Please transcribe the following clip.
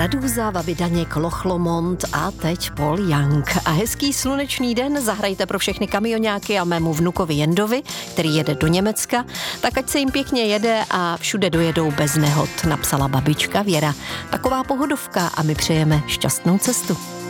Radúza, Vaby Daněk, Loch Lomond a teď Paul Young. A hezký slunečný den zahrajte pro všechny kamioňáky a mému vnukovi Jendovi, který jede do Německa, tak ať se jim pěkně jede a všude dojedou bez nehod, napsala babička Věra. Taková pohodovka a my přejeme šťastnou cestu.